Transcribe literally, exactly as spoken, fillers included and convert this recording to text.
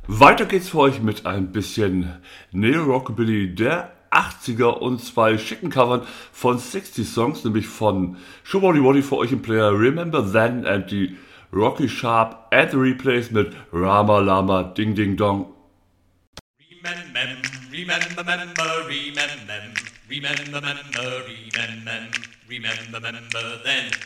Weiter geht's für euch mit ein bisschen Neo-Rockabilly der achtziger und zwei schicken Covern von sechzig Songs, nämlich von Showbody Wody für euch im Player Remember Then and die Rocky Sharp and the Replays mit Rama Lama Ding Ding Dong. Remember, remember, remember, remember, remember, remember, remember, remember, remember then.